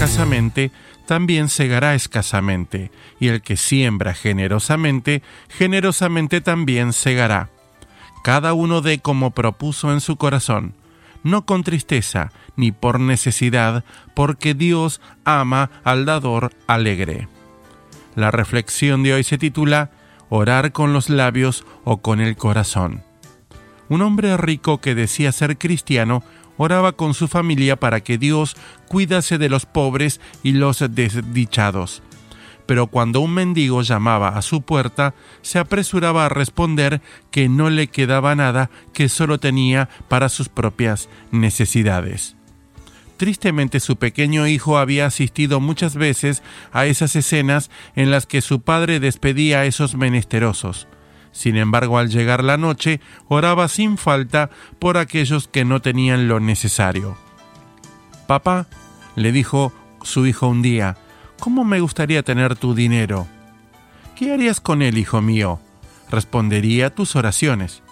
escasamente, también segará escasamente, y el que siembra generosamente, generosamente también segará. Cada uno dé como propuso en su corazón, no con tristeza ni por necesidad, porque Dios ama al dador alegre. La reflexión de hoy se titula Orar con los labios o con el corazón. Un hombre rico que decía ser cristiano oraba con su familia para que Dios cuidase de los pobres y los desdichados. Pero cuando un mendigo llamaba a su puerta, se apresuraba a responder que no le quedaba nada, que solo tenía para sus propias necesidades. Tristemente, su pequeño hijo había asistido muchas veces a esas escenas en las que su padre despedía a esos menesterosos. Sin embargo, al llegar la noche, oraba sin falta por aquellos que no tenían lo necesario. «Papá», le dijo su hijo un día, «¿cómo me gustaría tener tu dinero?» «¿Qué harías con él, hijo mío?» «Respondería tus oraciones».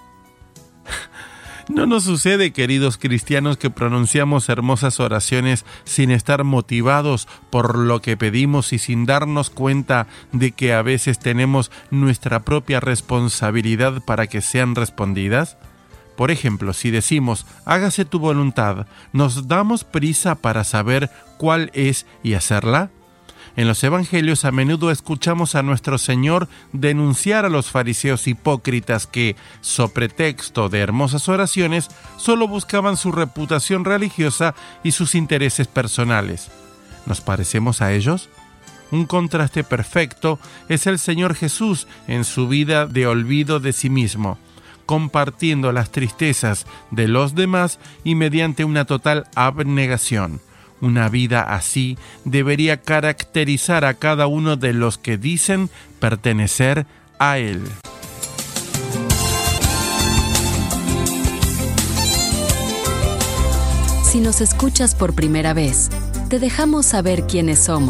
¿No nos sucede, queridos cristianos, que pronunciamos hermosas oraciones sin estar motivados por lo que pedimos y sin darnos cuenta de que a veces tenemos nuestra propia responsabilidad para que sean respondidas? Por ejemplo, si decimos, hágase tu voluntad, ¿nos damos prisa para saber cuál es y hacerla? En los evangelios a menudo escuchamos a nuestro Señor denunciar a los fariseos hipócritas que, so pretexto de hermosas oraciones, solo buscaban su reputación religiosa y sus intereses personales. ¿Nos parecemos a ellos? Un contraste perfecto es el Señor Jesús en su vida de olvido de sí mismo, compartiendo las tristezas de los demás y mediante una total abnegación. Una vida así debería caracterizar a cada uno de los que dicen pertenecer a Él. Si nos escuchas por primera vez, te dejamos saber quiénes somos.